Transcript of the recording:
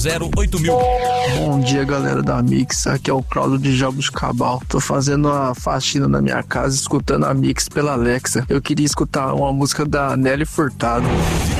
991008000. Bom dia, galera da Mix. Aqui é o Claudio de Jabuticabal. Tô fazendo uma faxina na minha casa, escutando a Mix pela Alexa. Eu queria escutar uma música da Nelly Furtado.